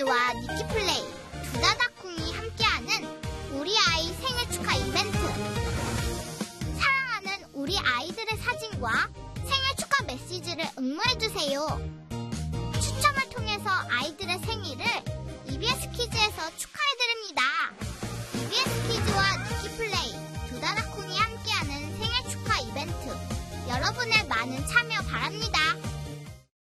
EBS키즈와 니키플레이, 두다다콩이 함께하는 우리 아이 생일 축하 이벤트. 사랑하는 우리 아이들의 사진과 생일 축하 메시지를 응모해주세요. 추첨을 통해서 아이들의 생일을 EBS키즈에서 축하해드립니다. EBS키즈와 니키플레이, 두다다콩이 함께하는 생일 축하 이벤트. 여러분의 많은 참여 바랍니다.